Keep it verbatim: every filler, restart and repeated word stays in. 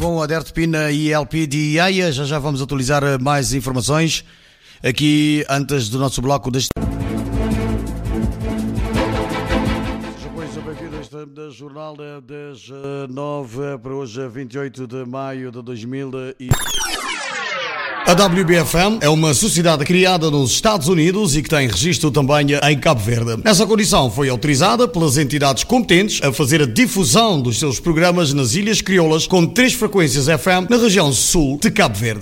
Com a Dert Pina e L P D A, já já vamos atualizar mais informações aqui antes do nosso bloco deste. Da jornal das nove para hoje, vinte e oito de maio de dois mil e... A W B F M é uma sociedade criada nos Estados Unidos e que tem registro também em Cabo Verde. Essa condição foi autorizada pelas entidades competentes a fazer a difusão dos seus programas nas Ilhas Crioulas com três frequências F M na região sul de Cabo Verde.